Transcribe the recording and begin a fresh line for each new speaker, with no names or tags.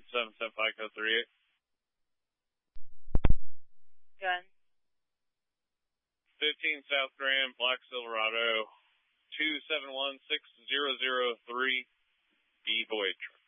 777 FICO 38.
Gun.
15 South Grand, Black Silverado, 271603, B Voyager.